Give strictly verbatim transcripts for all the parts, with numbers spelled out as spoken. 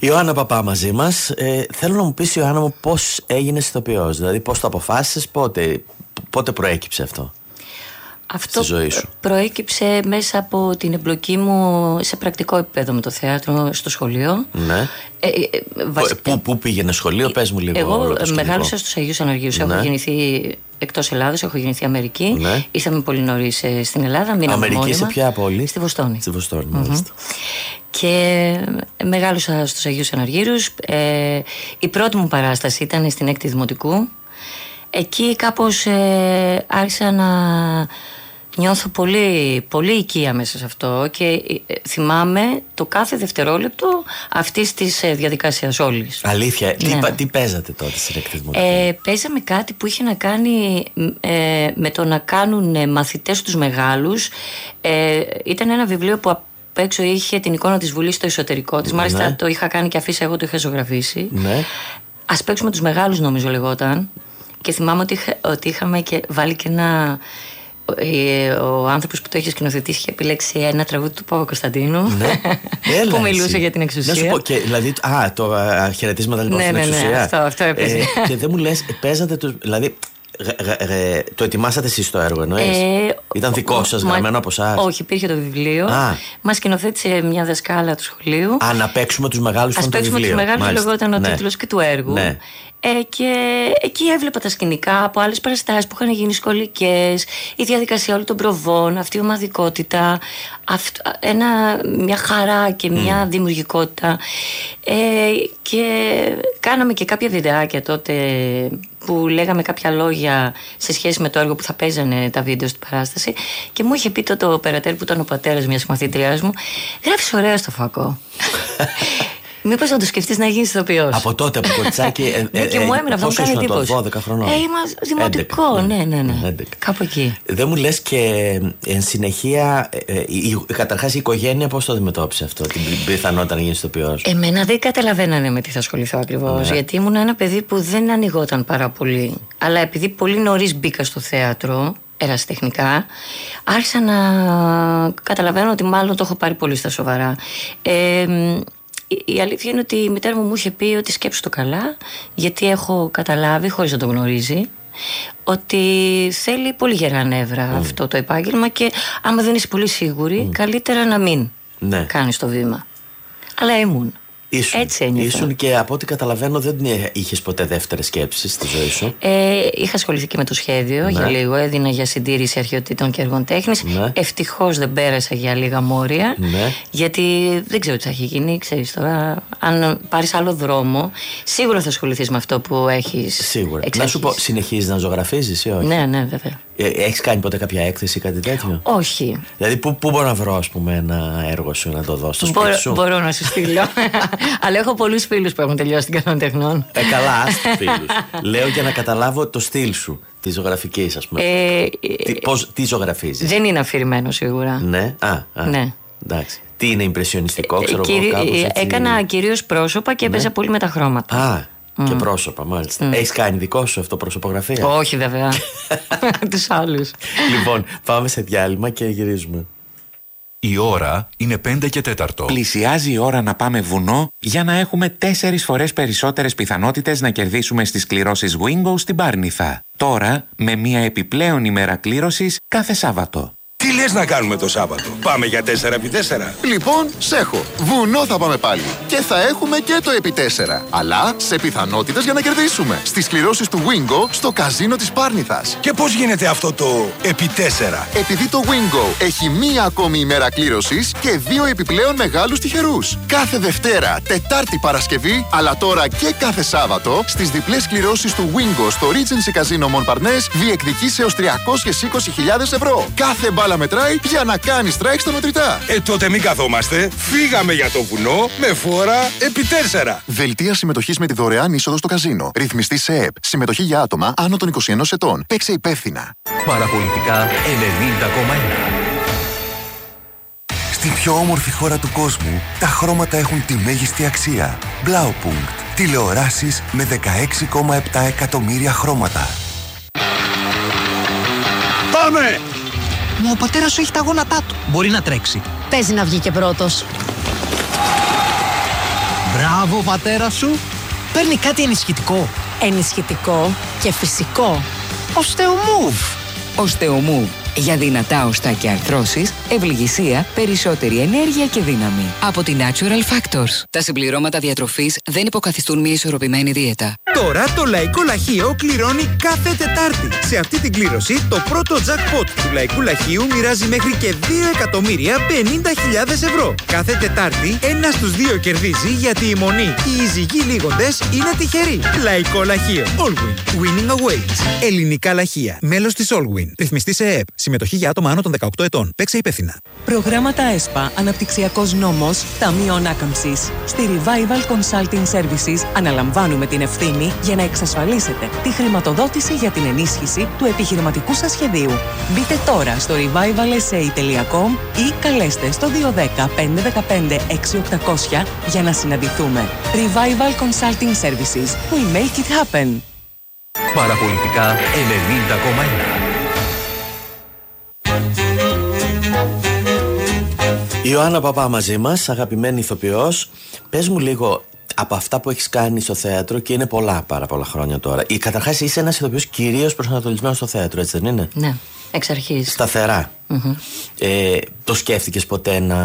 Ιωάννα Παπά μαζί μας. Ε, θέλω να μου πεις, Ιωάννα μου, πώς έγινες ηθοποιός. Δηλαδή πώς το αποφάσισες, πότε, πότε προέκυψε αυτό. Αυτό προέκυψε μέσα από την εμπλοκή μου σε πρακτικό επίπεδο με το θέατρο στο σχολείο. Ναι. Ε, ε, βασικά, πού, πού πήγαινε σχολείο, πες μου λίγο. Εγώ μεγάλωσα στους Αγίους Αναργίους. Ναι. Έχω γεννηθεί εκτός Ελλάδας, έχω γεννηθεί Αμερική. Ναι. Ήρθαμε πολύ νωρίς στην Ελλάδα. Αμερική μόνιμα, σε ποια πόλη? Στη Βοστόνη. Στη Βοστόνη, μάλιστα. Mm-hmm. Και μεγάλωσα στους Αγίους Αναργύρους. Ε, η πρώτη μου παράσταση ήταν στην έκτη Δημοτικού. Εκεί κάπως ε, άρχισα να νιώθω πολύ, πολύ οικία μέσα σε αυτό και ε, θυμάμαι το κάθε δευτερόλεπτο αυτής της ε, διαδικασίας όλης. Αλήθεια, ναι. τι, τι παίζατε τότε στην έκτη Δημοτικού? Ε, παίζαμε κάτι που είχε να κάνει ε, με το να κάνουν ε, μαθητές τους μεγάλους. Ε, ήταν ένα βιβλίο που απ' έξω είχε την εικόνα της Βουλής στο εσωτερικό της. Μάλιστα ναι. Το είχα κάνει και αφήσει, εγώ το είχα ζωγραφίσει. Ναι. Ας παίξουμε τους μεγάλους, νομίζω λεγόταν. Και θυμάμαι ότι, ότι είχαμε και βάλει και ένα. Ο άνθρωπος που το είχε σκηνοθετήσει είχε επιλέξει ένα τραγούδι του Παπα-Κωνσταντίνου. Ναι. Έλα, που μιλούσε εσύ. Για την εξουσία. Να σου πω και, δηλαδή, α, το α, χαιρετίσματα λοιπόν ναι, στην ναι, εξουσία. Ναι, αυτό, αυτό έπαιζε. Ε, και δεν μου λες, παίζατε τους. Δηλαδή, Γε, γε, το ετοιμάσατε εσείς το έργο, εννοείς? Ε, Ήταν δικό ο, σας, γραμμένο από εσάς? Όχι, υπήρχε το βιβλίο. Μας σκηνοθέτησε μια δασκάλα του σχολείου. Α, να παίξουμε τους μεγάλους. Ας παίξουμε τους μεγάλους, λεγόταν ο ναι. τίτλος και του έργου. Ναι. Ε, και εκεί έβλεπα τα σκηνικά από άλλες παραστάσεις που είχαν γίνει σχολικές, η διαδικασία όλων των προβών, αυτή η ομαδικότητα, αυτ, ένα, μια χαρά και μια mm. δημιουργικότητα. Ε, και κάναμε και κάποια βιντεάκια τότε που λέγαμε κάποια λόγια σε σχέση με το έργο που θα παίζανε τα βίντεο στην παράσταση. Και μου είχε πει τότε ο Περατέρ, που ήταν ο πατέρας μιας μαθήτριάς μου, γράφεις ωραία στο φακό. Μήπως να το σκεφτείς να γίνεις ηθοποιός? Από τότε, από κοτσάκι. Ε, ε, και μου έμεινε αυτό, μου κάνει εντύπωση. δώδεκα χρονών. Ε, είμαστε δημοτικό, ναι, ναι, ναι. έντεκα. Κάπου εκεί. Δεν μου λες και εν συνεχεία, ε, ε, η, καταρχάς η οικογένεια πώς το αντιμετώπισε αυτό, την πιθανότητα να γίνεις ηθοποιός? Εμένα δεν καταλαβαίνανε με τι θα ασχοληθώ ακριβώς. Ναι. Γιατί ήμουν ένα παιδί που δεν ανοιγόταν πάρα πολύ. Αλλά επειδή πολύ νωρίς μπήκα στο θέατρο, ερασιτεχνικά, άρχισα να καταλαβαίνω ότι μάλλον το έχω πάρει πολύ στα σοβαρά. Ε, Η αλήθεια είναι ότι η μητέρα μου μου είχε πει ότι σκέψου το καλά, γιατί έχω καταλάβει, χωρίς να το γνωρίζει, ότι θέλει πολύ γερά νεύρα mm. αυτό το επάγγελμα και άμα δεν είσαι πολύ σίγουρη, mm. καλύτερα να μην ναι. κάνεις το βήμα. Αλλά ήμουν. Ήσουν, έτσι ένιωθα. Ήσουν και από ό,τι καταλαβαίνω δεν είχες ποτέ δεύτερες σκέψεις στη ζωή σου. Ε, είχα ασχοληθεί και με το σχέδιο ναι. για λίγο. Έδινα για συντήρηση αρχαιοτήτων και έργων τέχνης. Ναι. Ευτυχώς δεν πέρασα για λίγα μόρια. Ναι. Γιατί δεν ξέρω τι θα έχει γίνει. Ξέρεις τώρα, αν πάρεις άλλο δρόμο, σίγουρα θα ασχοληθείς με αυτό που έχεις. Σίγουρα. Να σου πω, συνεχίζεις να ζωγραφίζεις ή όχι? Ναι, ναι, βέβαια. Έχεις κάνει ποτέ κάποια έκθεση ή κάτι τέτοιο? Όχι. Δηλαδή, πού, πού μπορώ να βρω, ας πούμε, ένα έργο σου να το δω στο σπίτι Μπορώ, σου? Μπορώ να σου στείλω. Αλλά έχω πολλούς φίλους που έχουν τελειώσει την Καλών Τεχνών. Ε, καλά, άστο φίλους. Λέω για να καταλάβω το στυλ σου, τη ζωγραφική, ας πούμε. Ε, τι, πώς, τι ζωγραφίζεις? Δεν είναι αφηρημένο σίγουρα. Ναι, α, α ναι. Εντάξει. Τι είναι ιμπρεσιονιστικό, ξέρω εγώ, κάπως έτσι? Έκανα κυρίως πρόσωπα και έπαιζα ναι. πολύ με τα χρώματα. Α, Mm. και πρόσωπα, μάλιστα. Mm. Έχεις κάνει δικό σου αυτοπροσωπογραφία? Όχι, βέβαια. Τους άλλους. Λοιπόν, πάμε σε διάλειμμα και γυρίζουμε. Η ώρα είναι πέντε και τέταρτο. Πλησιάζει η ώρα να πάμε βουνό για να έχουμε τέσσερις φορές περισσότερες πιθανότητες να κερδίσουμε στις κληρώσεις Wingo στην Πάρνηθα. Τώρα, με μία επιπλέον ημέρα κλήρωσης κάθε Σάββατο. Τι λες να κάνουμε το Σάββατο? Πάμε για τέσσερα επί τέσσερα. Λοιπόν, σ' έχω. Βουνό θα πάμε πάλι. Και θα έχουμε και το επί τέσσερα. Αλλά σε πιθανότητες για να κερδίσουμε. Στις κληρώσεις του Wingo στο καζίνο της Πάρνηθας. Και πώς γίνεται αυτό το επί τέσσερα? Επειδή το Wingo έχει μία ακόμη ημέρα κλήρωσης και δύο επιπλέον μεγάλους τυχερούς. Κάθε Δευτέρα, Τετάρτη, Παρασκευή, αλλά τώρα και κάθε Σάββατο, στις διπλές κληρώσεις του Wingo στο Regency Casino Montparnasse διεκδικείς έως τριακόσιες είκοσι χιλιάδες ευρώ. Κάθε μπάλα μετράει για να κάνεις strike στα μετρητά. Ε, τότε μην καθόμαστε. Φύγαμε για το βουνό με φόρα επί τέσσερα. Δελτία συμμετοχής με τη δωρεάν είσοδο στο καζίνο. Ρυθμιστή σε ΕΕΠ. Συμμετοχή για άτομα άνω των είκοσι ενός ετών. Παίξε υπεύθυνα. Παραπολιτικά ενενήντα κόμμα ένα. Στην πιο όμορφη χώρα του κόσμου, τα χρώματα έχουν τη μέγιστη αξία. Blaupunkt. Τηλεοράσεις με δεκαέξι κόμμα επτά εκατομμύρια χρώματα. Πάμε! Μα ο πατέρας σου έχει τα γόνατά του. Μπορεί να τρέξει. Παίζει να βγει και πρώτος. Μπράβο! Μπράβο, πατέρα σου. Παίρνει κάτι ενισχυτικό. Ενισχυτικό και φυσικό. Οστεομούβ. Οστεομούβ. Για δυνατά οστά και αρθρώσεις, ευληγησία, περισσότερη ενέργεια και δύναμη. Από τη Natural Factors. Τα συμπληρώματα διατροφής δεν υποκαθιστούν μια ισορροπημένη δίαιτα. Τώρα το Λαϊκό Λαχείο κληρώνει κάθε Τετάρτη. Σε αυτή την κλήρωση, το πρώτο jackpot του Λαϊκού Λαχείου μοιράζει μέχρι και δύο εκατομμύρια πενήντα χιλιάδες ευρώ. Κάθε Τετάρτη, ένα στους δύο κερδίζει, γιατί η μονή και οι ζυγοί λίγοντες είναι τυχεροί. Λαϊκό Λαχείο. Allwin. Winning awaits. Ελληνικά Λαχεία. Μέλος της Allwin. Ρυθμιστή σε ΕΕΠ. Συμμετοχή για άτομα άνω των δεκαοκτώ ετών. Παίξε υπεύθυνα. Προγράμματα ΕΣΠΑ, Αναπτυξιακός Νόμος, Ταμείο Ανάκαμψης. Στη Revival Consulting Services αναλαμβάνουμε την ευθύνη για να εξασφαλίσετε τη χρηματοδότηση για την ενίσχυση του επιχειρηματικού σας σχεδίου. Μπείτε τώρα στο revival s a τελεία com ή καλέστε στο δύο ένα μηδέν πέντε ένα πέντε έξι οκτακόσια για να συναντηθούμε. Revival Consulting Services. We make it happen. Παραπολιτικά ενενήντα κόμμα ένα. Η Ιωάννα Παπά μαζί μας, αγαπημένη ηθοποιός. Πες μου λίγο από αυτά που έχεις κάνει στο θέατρο, και είναι πολλά, πάρα πολλά χρόνια τώρα. Ή, καταρχάς είσαι ένας ηθοποιός κυρίως προσανατολισμένος στο θέατρο, έτσι δεν είναι? Ναι, εξ αρχής. Σταθερά. Mm-hmm. ε, Το σκέφτηκες ποτέ να,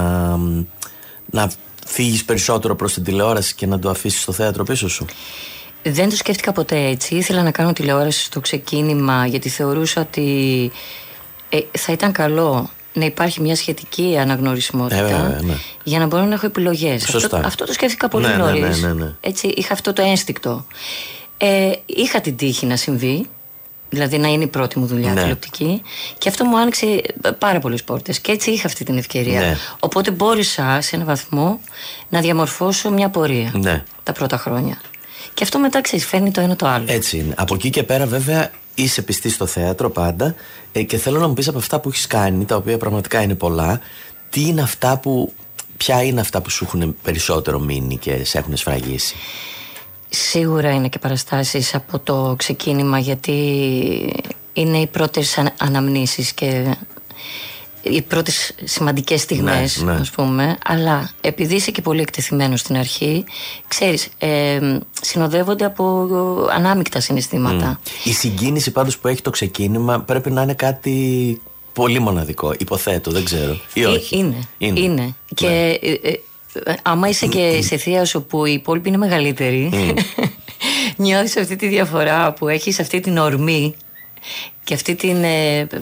να φύγεις περισσότερο προς την τηλεόραση και να το αφήσεις στο θέατρο πίσω σου? Δεν το σκέφτηκα ποτέ έτσι. Ήθελα να κάνω τηλεόραση στο ξεκίνημα, γιατί θεωρούσα ότι ε, θα ήταν καλό να υπάρχει μια σχετική αναγνωρισιμότητα, ε, βέβαια, ναι, για να μπορώ να έχω επιλογές. Αυτό, αυτό το σκέφτηκα πολύ, ναι, νωρίς. Ναι, ναι, ναι, ναι. Έτσι, είχα αυτό το ένστικτο. Ε, είχα την τύχη να συμβεί, δηλαδή να είναι η πρώτη μου δουλειά, ναι, τηλεοπτική, και αυτό μου άνοιξε πάρα πολλές πόρτες. Και έτσι είχα αυτή την ευκαιρία. Ναι. Οπότε μπόρεσα σε έναν βαθμό να διαμορφώσω μια πορεία, ναι, τα πρώτα χρόνια. Και αυτό μετά, ξέρεις, φέρνει το ένα το άλλο. Έτσι είναι. Από εκεί και πέρα, βέβαια, είσαι πιστή στο θέατρο πάντα, ε, και θέλω να μου πεις από αυτά που έχεις κάνει, τα οποία πραγματικά είναι πολλά, τι είναι αυτά που, ποια είναι αυτά που σου έχουν περισσότερο μείνει και σε έχουν σφραγίσει? Σίγουρα είναι και παραστάσεις από το ξεκίνημα, γιατί είναι οι πρώτες αναμνήσεις και οι πρώτες σημαντικές στιγμές, ναι, ναι, ας πούμε. Αλλά επειδή είσαι και πολύ εκτεθειμένος στην αρχή, ξέρεις, ε, συνοδεύονται από ανάμεικτα συναισθήματα. Mm. Η συγκίνηση πάντως που έχει το ξεκίνημα πρέπει να είναι κάτι πολύ μοναδικό, υποθέτω, δεν ξέρω, ή όχι? Είναι, είναι, είναι. Ναι. Και ε, ε, άμα είσαι και σε θεία όπου οι υπόλοιποι είναι μεγαλύτεροι, mm. νιώθεις αυτή τη διαφορά που έχεις, αυτή την ορμή και αυτή την... Ε, ε,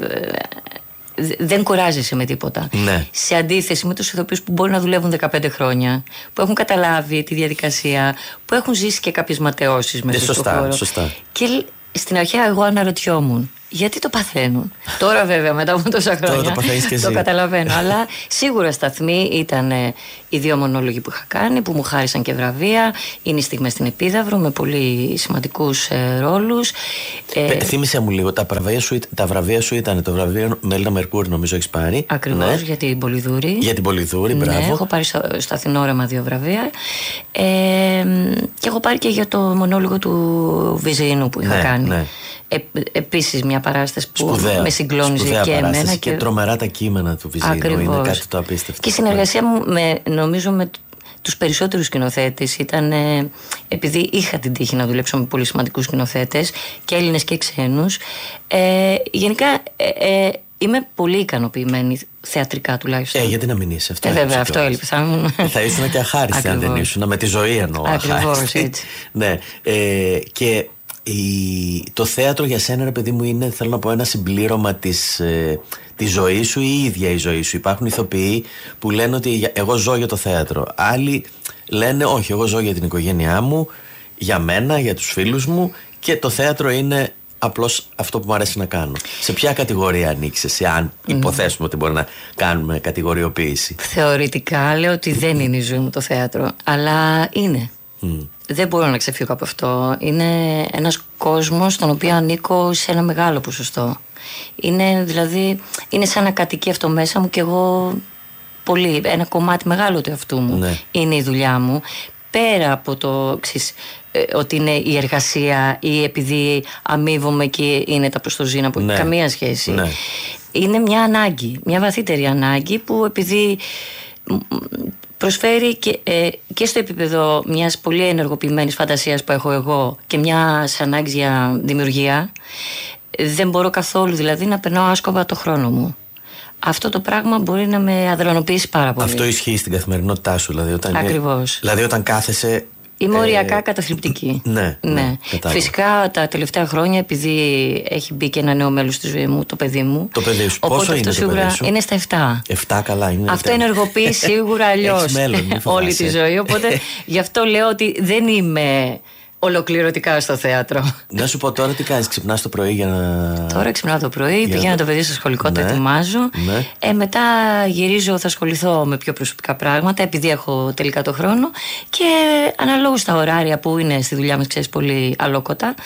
δεν κουράζεσαι με τίποτα. Ναι. Σε αντίθεση με τους ηθοποιούς που μπορεί να δουλεύουν δεκαπέντε χρόνια, που έχουν καταλάβει τη διαδικασία, που έχουν ζήσει και κάποιες ματαιώσεις μέσα στον χώρο. Σωστά. Και στην αρχή εγώ αναρωτιόμουν, γιατί το παθαίνουν? Τώρα βέβαια μετά από τόσα χρόνια το, το καταλαβαίνω. Αλλά σίγουρα σταθμοί ήταν ε, οι δύο μονόλογοι που είχα κάνει, που μου χάρισαν και βραβεία. Είναι οι στιγμές στην Επίδαυρο με πολύ σημαντικούς ε, ρόλους. ε, Θύμισε μου λίγο, τα βραβεία σου, τα βραβεία σου ήταν το βραβείο Μέλινα Μερκούρη, νομίζω έχεις πάρει. Ακριβώς, ναι, για την Πολυδούρη. Για την Πολυδούρη, μπράβο. Ναι, έχω πάρει στο, στο Αθηνόρεμα δύο βραβεία, ε, και έχω πάρει και για το μονόλογο του Βυζεϊνού που είχα, ναι, κάνει, ναι. Ε, επίσης μια παράσταση που σπουδαία, με συγκλώνιζε και εμένα. Και, και τρομερά τα κείμενα του Βυζεϊνού, είναι κάτι το απίστευτο. Και η συνεργασία μου με, νομίζω με τους περισσότερους σκηνοθέτες ήταν, ε, επειδή είχα την τύχη να δουλέψω με πολύ σημαντικούς σκηνοθέτες, και Έλληνες και ξένους, ε, γενικά ε, ε, είμαι πολύ ικανοποιημένη θεατρικά τουλάχιστον. Ε, γιατί να μην είσαι αυτό? Ε, βέβαια, αυτό έλειπε. Θα, ήμουν... θα ήσουν και αχάριστη αν δεν ήσουν, με τη ζωή εννοώ. Ακριβώς, έτσι. Ναι, ε, και η, το θέατρο για σένα, ρε παιδί μου, είναι, θέλω να πω, ένα συμπλήρωμα της, ε, της ζωής σου, ή η ίδια η ζωή σου? Υπάρχουν ηθοποιοί που λένε ότι εγώ ζω για το θέατρο. Άλλοι λένε όχι, εγώ ζω για την οικογένειά μου, για μένα, για τους φίλους μου, και το θέατρο είναι απλώς αυτό που μου αρέσει να κάνω. Σε ποια κατηγορία ανήκεις εσύ, αν υποθέσουμε mm. ότι μπορεί να κάνουμε κατηγοριοποίηση? Θεωρητικά λέω ότι δεν είναι η ζωή μου το θέατρο, αλλά είναι. Mm. Δεν μπορώ να ξεφύγω από αυτό. Είναι ένας κόσμος στον οποίο ανήκω σε ένα μεγάλο ποσοστό. Είναι δηλαδή, είναι σαν να κατοικεί αυτό μέσα μου, και εγώ πολύ, ένα κομμάτι μεγάλο του εαυτού μου, ναι, είναι η δουλειά μου. Πέρα από το ξέρεις, ότι είναι η εργασία ή επειδή αμείβομαι και είναι τα προστοζήνα που, ναι, έχει καμία σχέση, ναι. Είναι μια ανάγκη, μια βαθύτερη ανάγκη που επειδή προσφέρει και, ε, και στο επίπεδο μιας πολύ ενεργοποιημένης φαντασίας που έχω εγώ και μιας ανάγκης για δημιουργία. Δεν μπορώ καθόλου δηλαδή να περνάω άσκοπα το χρόνο μου. Αυτό το πράγμα μπορεί να με αδρανοποιήσει πάρα πολύ. Αυτό ισχύει στην καθημερινότητά σου, δηλαδή όταν, Ακριβώς. δηλαδή όταν κάθεσαι. Είμαι οριακά ε... καταθλιπτική. ναι, ναι, ναι. Φυσικά τα τελευταία χρόνια, επειδή έχει μπει και ένα νέο μέλος στη ζωή μου, το παιδί μου. Το παιδί σου, οπότε πόσο αυτό είναι σίγουρα το παιδί σου? Είναι στα επτά. επτά, καλά είναι. Αυτό ενεργοποιεί σίγουρα αλλιώς όλη τη ζωή. Οπότε γι' αυτό λέω ότι δεν είμαι ολοκληρωτικά στο θέατρο. Να σου πω τώρα τι κάνεις, ξυπνάς το πρωί για να. Τώρα ξυπνάω το πρωί, για πηγαίνω να... το παιδί στο σχολικό, ναι, το ετοιμάζω. Ναι. Ε, μετά γυρίζω, θα ασχοληθώ με πιο προσωπικά πράγματα, επειδή έχω τελικά το χρόνο. Και αναλόγως τα ωράρια που είναι στη δουλειά μας, ξέρεις, πολύ αλόκοτα,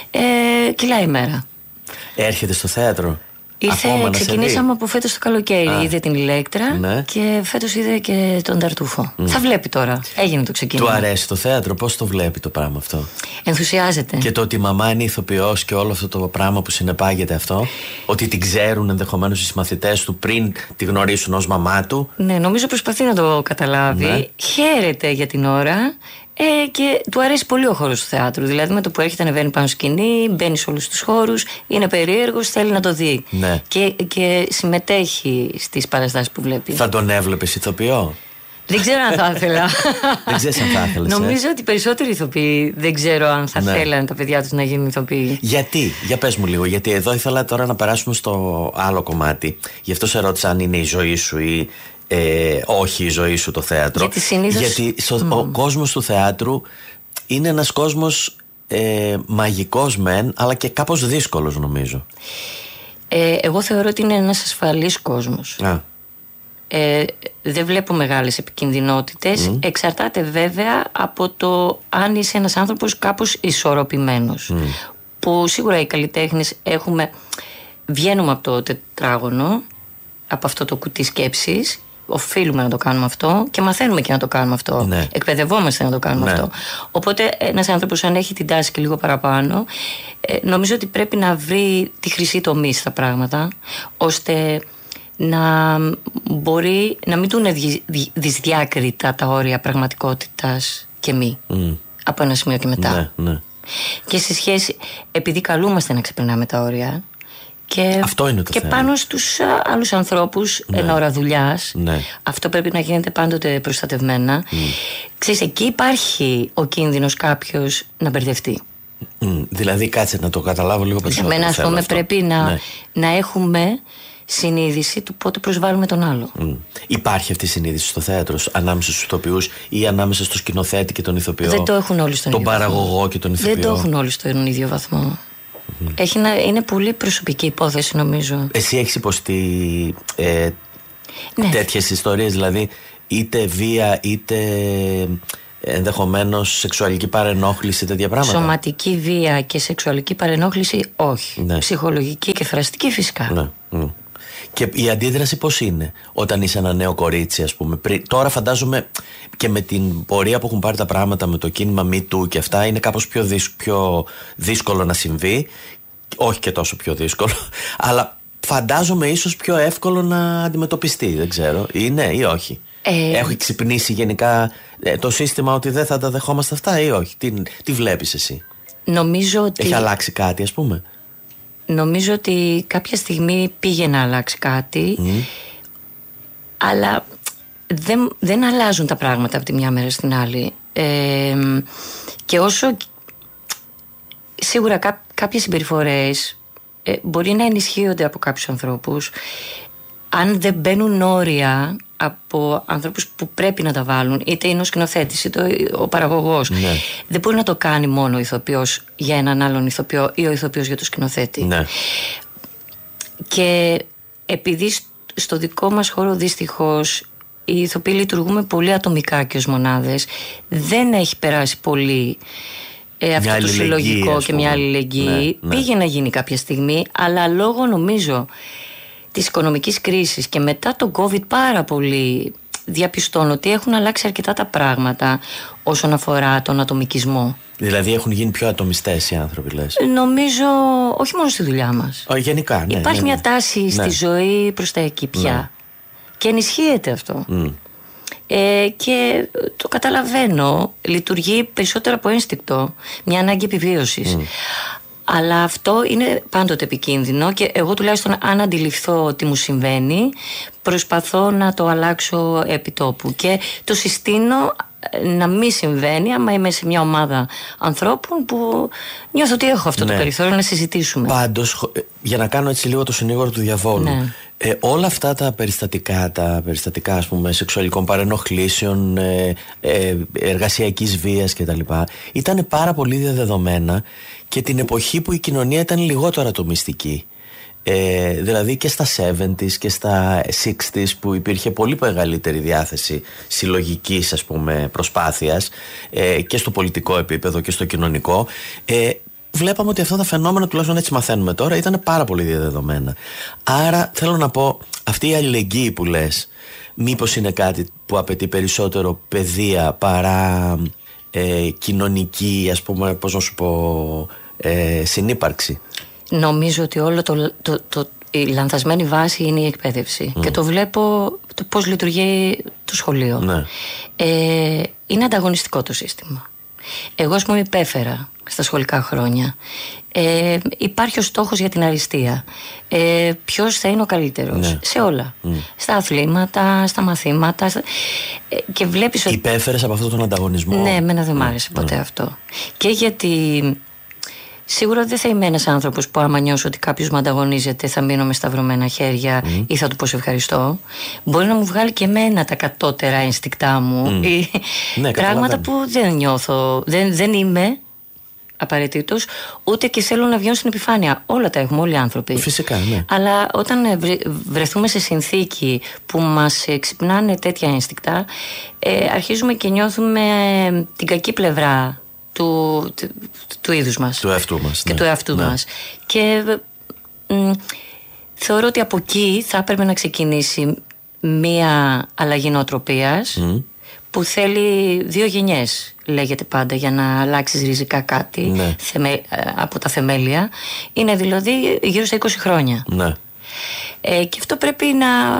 ε, κυλάει η μέρα. Έρχεται στο θέατρο. Ήρθε, ξεκινήσαμε από φέτος το καλοκαίρι. Α, είδε την Ηλέκτρα, ναι, και φέτος είδε και τον Ταρτούφο. Mm. Θα βλέπει τώρα. Έγινε το ξεκίνημα. Του αρέσει το θέατρο, πώς το βλέπει το πράγμα αυτό? Ενθουσιάζεται. Και το ότι η μαμά είναι ηθοποιός και όλο αυτό το πράγμα που συνεπάγεται αυτό, ότι την ξέρουν ενδεχομένως οι συμμαθητές του πριν τη γνωρίσουν ως μαμά του. Ναι, νομίζω προσπαθεί να το καταλάβει. Ναι. Χαίρεται για την ώρα. Ε, και του αρέσει πολύ ο χώρος του θεάτρου. Δηλαδή, με το που έρχεται, ανεβαίνει πάνω σκηνή, μπαίνει σε όλους τους χώρους, είναι περίεργος, θέλει να το δει. Ναι. Και, και συμμετέχει στις παραστάσεις που βλέπει. Θα τον έβλεπες ηθοποιό? Δεν ξέρω αν θα ήθελα. Δεν ξέρεις αν θα ήθελες? Νομίζω ότι περισσότεροι ηθοποιοί δεν ξέρω αν θα ναι. θέλανε τα παιδιά τους να γίνουν ηθοποιοί. Γιατί, για πες μου λίγο, γιατί εδώ ήθελα τώρα να περάσουμε στο άλλο κομμάτι. Γι' αυτό σε ρώτησα αν είναι η ζωή σου ή. Ε, όχι η ζωή σου το θέατρο. Γιατί, συνήθως... Γιατί στο, mm. ο κόσμος του θεάτρου είναι ένας κόσμος ε, μαγικός μεν, αλλά και κάπως δύσκολος, νομίζω. ε, Εγώ θεωρώ ότι είναι ένας ασφαλής κόσμος. Α. Ε, δεν βλέπω μεγάλες επικινδυνότητες. mm. Εξαρτάται βέβαια από το αν είσαι ένας άνθρωπος κάπως ισορροπημένος. mm. Που σίγουρα οι καλλιτέχνες έχουμε, βγαίνουμε από το τετράγωνο, από αυτό το κουτί σκέψης. Οφείλουμε να το κάνουμε αυτό και μαθαίνουμε και να το κάνουμε αυτό. Ναι. Εκπαιδευόμαστε να το κάνουμε ναι. αυτό. Οπότε ένας άνθρωπος, αν έχει την τάση και λίγο παραπάνω, ε, νομίζω ότι πρέπει να βρει τη χρυσή τομή στα πράγματα, ώστε να μπορεί να μην του είναι δυσδιάκριτα τα όρια πραγματικότητας και μη. Mm. Από ένα σημείο και μετά. Ναι, ναι. Και σε σχέση, επειδή καλούμαστε να ξεπερνάμε τα όρια. Και, αυτό είναι το και θέμα. Πάνω στους άλλους ανθρώπους, ναι. εν ώρα δουλειάς, ναι. αυτό πρέπει να γίνεται πάντοτε προστατευμένα. Mm. Ξέρεις, εκεί υπάρχει ο κίνδυνος κάποιος να μπερδευτεί. Mm. Δηλαδή, κάτσε να το καταλάβω λίγο περισσότερο. Σε μένα, ας πούμε, πρέπει να, ναι. να έχουμε συνείδηση του πότε προσβάλλουμε τον άλλο. Mm. Υπάρχει αυτή η συνείδηση στο θέατρο ανάμεσα στους ηθοποιούς ή ανάμεσα στο σκηνοθέτη και τον ηθοποιό? Δεν το έχουν όλοι στον τον ίδιο παραγωγό βαθμό. Και τον ηθοποιό. Δεν το έχουν όλοι στον ίδιο βαθμό. Mm-hmm. Έχει να, είναι πολύ προσωπική υπόθεση, νομίζω. Εσύ έχεις υποστεί ε, ναι. τέτοιες ιστορίες, δηλαδή είτε βία είτε ενδεχομένως σεξουαλική παρενόχληση, τέτοια πράγματα? Σωματική βία και σεξουαλική παρενόχληση όχι. Ναι. Ψυχολογική και φραστική φυσικά. Ναι. Mm. Και η αντίδραση πώς είναι όταν είσαι ένα νέο κορίτσι, ας πούμε? Πρι... Τώρα φαντάζομαι και με την πορεία που έχουν πάρει τα πράγματα με το κίνημα Me Too και αυτά, είναι κάπως πιο, δύσ... πιο δύσκολο να συμβεί. Όχι και τόσο πιο δύσκολο, αλλά φαντάζομαι ίσως πιο εύκολο να αντιμετωπιστεί. Δεν ξέρω, είναι ή όχι? Ε... Έχει ξυπνήσει γενικά ε, το σύστημα ότι δεν θα τα δεχόμαστε αυτά ή όχι? Τι, τι βλέπεις εσύ? Νομίζω ότι... Έχει αλλάξει κάτι, ας πούμε? Νομίζω ότι κάποια στιγμή πήγε να αλλάξει κάτι, mm. αλλά δεν, δεν αλλάζουν τα πράγματα από τη μια μέρα στην άλλη. Ε, και όσο σίγουρα κά, κάποιες συμπεριφορές ε, μπορεί να ενισχύονται από κάποιους ανθρώπους, αν δεν μπαίνουν όρια από ανθρώπους που πρέπει να τα βάλουν, είτε είναι ο σκηνοθέτης είτε ο παραγωγός. Ναι. Δεν μπορεί να το κάνει μόνο ο ηθοποιός για έναν άλλον ηθοποιό ή ο ηθοποιός για τον σκηνοθέτη. Ναι. Και επειδή στο δικό μας χώρο δυστυχώς οι ηθοποιοί λειτουργούμε πολύ ατομικά και ως μονάδες, δεν έχει περάσει πολύ ε, αυτό το συλλογικό και μια αλληλεγγύη. Ναι, ναι. Πήγε να γίνει κάποια στιγμή, αλλά λόγω νομίζω της οικονομικής κρίσης και μετά τον COVID πάρα πολύ διαπιστώνω ότι έχουν αλλάξει αρκετά τα πράγματα όσον αφορά τον ατομικισμό. Δηλαδή έχουν γίνει πιο ατομιστές οι άνθρωποι, λες? Νομίζω όχι μόνο στη δουλειά μας. Ο, γενικά, ναι. Υπάρχει ναι, ναι. μια τάση ναι. στη ζωή προς τα εκεί πια. Ναι. Και ενισχύεται αυτό. Mm. Ε, και το καταλαβαίνω, λειτουργεί περισσότερο από ένστικτο, μια ανάγκη επιβίωσης. Mm. Αλλά αυτό είναι πάντοτε επικίνδυνο και εγώ τουλάχιστον αν αντιληφθώ τι μου συμβαίνει, προσπαθώ να το αλλάξω επί τόπου και το συστήνω να μην συμβαίνει άμα είμαι σε μια ομάδα ανθρώπων που νιώθω ότι έχω αυτό ναι. το περιθώριο να συζητήσουμε. Πάντως, για να κάνω έτσι λίγο το συνήγορο του διαβόλου, ναι. ε, όλα αυτά τα περιστατικά, τα περιστατικά ας πούμε σεξουαλικών παρενοχλήσεων, ε, ε, εργασιακής βίας κτλ. Ήταν πάρα πολύ διαδεδομένα και την εποχή που η κοινωνία ήταν λιγότερο ατομιστική. Ε, δηλαδή και στα εβδομήντα και στα εξήντα που υπήρχε πολύ μεγαλύτερη διάθεση συλλογικής ας πούμε προσπάθειας ε, και στο πολιτικό επίπεδο και στο κοινωνικό, ε, βλέπαμε ότι αυτά τα φαινόμενα, τουλάχιστον έτσι μαθαίνουμε τώρα, ήταν πάρα πολύ διαδεδομένα. Άρα θέλω να πω, αυτή η αλληλεγγύη που λες, μήπως είναι κάτι που απαιτεί περισσότερο παιδεία παρά ε, κοινωνική, ας πούμε, πώς να σου πω, ε, συνύπαρξη? Νομίζω ότι όλο το, το, το, η λανθασμένη βάση είναι η εκπαίδευση. Mm. Και το βλέπω το πώς λειτουργεί το σχολείο. Ναι. Ε, είναι ανταγωνιστικό το σύστημα. Εγώ, ας πούμε, υπέφερα στα σχολικά χρόνια. Ε, υπάρχει ο στόχος για την αριστεία. Ε, ποιος θα είναι ο καλύτερος, ναι. σε όλα. Mm. Στα αθλήματα, στα μαθήματα. Στα... Ε, και βλέπεις ότι... Υπέφερες από αυτόν τον ανταγωνισμό? Ναι, εμένα δεν μ' άρεσε mm. ποτέ mm. αυτό. Και γιατί... Σίγουρα δεν θα είμαι ένας άνθρωπος που άμα νιώσω ότι κάποιος με ανταγωνίζεται θα μείνω με σταυρωμένα χέρια mm. ή θα του πω σε ευχαριστώ. Μπορεί να μου βγάλει και εμένα τα κατώτερα ενστικτά μου mm. ή ναι, πράγματα που δεν νιώθω, δεν, δεν είμαι απαραίτητος, ούτε και θέλω να βγαίνω στην επιφάνεια. Όλα τα έχουμε, όλοι οι άνθρωποι. Φυσικά, ναι. Αλλά όταν βρεθούμε σε συνθήκη που μας ξυπνάνε τέτοια ένστικτα, ε, αρχίζουμε και νιώθουμε την κακή πλευρά Του, του, του είδους μας, του εαυτού μας και ναι. του εαυτού ναι. μας. Και μ, θεωρώ ότι από εκεί θα έπρεπε να ξεκινήσει μία αλλαγή νοοτροπίας mm. που θέλει δύο γενιές, λέγεται πάντα, για να αλλάξεις ριζικά κάτι ναι. θεμε, από τα θεμέλια. Είναι δηλαδή γύρω στα είκοσι χρόνια ναι. ε, και αυτό πρέπει να,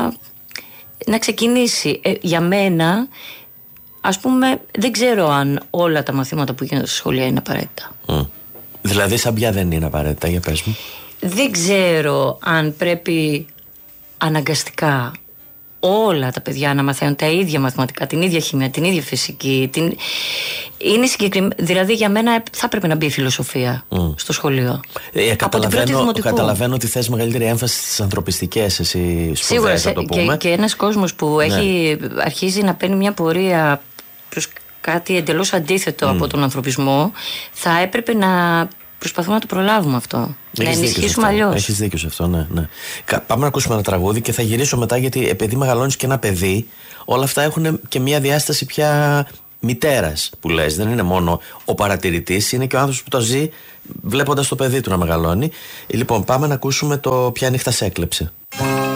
να ξεκινήσει. ε, για μένα, ας πούμε, δεν ξέρω αν όλα τα μαθήματα που γίνονται στα σχολεία είναι απαραίτητα. Mm. Δηλαδή, σαν πια δεν είναι απαραίτητα, για πες μου. Δεν ξέρω αν πρέπει αναγκαστικά όλα τα παιδιά να μαθαίνουν τα ίδια μαθηματικά, την ίδια χημεία, την ίδια φυσική. Την... Είναι συγκεκριμένο. Δηλαδή, για μένα θα πρέπει να μπει η φιλοσοφία mm. στο σχολείο. Ε, καταλαβαίνω, καταλαβαίνω ότι θες μεγαλύτερη έμφαση στις ανθρωπιστικές, εσύ σπουδές, θα το πούμε. Και, και ένας κόσμος που ναι. έχει, αρχίζει να παίρνει μια πορεία προς κάτι εντελώς αντίθετο mm. από τον ανθρωπισμό, θα έπρεπε να προσπαθούμε να το προλάβουμε αυτό. Έχεις να ενισχύσουμε αλλιώς. Έχεις δίκιο σε αυτό, ναι, ναι. Πάμε να ακούσουμε ένα τραγούδι και θα γυρίσω μετά, γιατί επειδή μεγαλώνεις και ένα παιδί, όλα αυτά έχουν και μια διάσταση πια μητέρας που λες. Δεν είναι μόνο ο παρατηρητής, είναι και ο άνθρωπος που το ζει βλέποντας το παιδί του να μεγαλώνει. Λοιπόν, πάμε να ακούσουμε το «Ποια νύχτα σ' έκλεψε».